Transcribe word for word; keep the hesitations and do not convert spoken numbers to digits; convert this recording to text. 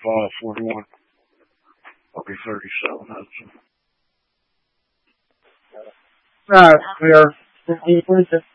thirty-five, forty-one. I'll be thirty-seven. That's Alright, we are.